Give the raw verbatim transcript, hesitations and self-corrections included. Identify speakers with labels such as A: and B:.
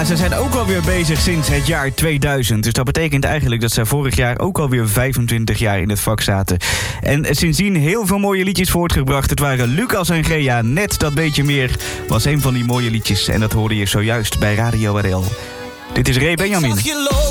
A: Ja, ze zijn ook alweer bezig sinds het jaar tweeduizend. Dus dat betekent eigenlijk dat ze vorig jaar ook alweer vijfentwintig jaar in het vak zaten. En sindsdien heel veel mooie liedjes voortgebracht. Het waren Lucas en Gea. Net dat beetje meer was een van die mooie liedjes. En dat hoorde je zojuist bij Radio R L. Dit is Ray Benjamin.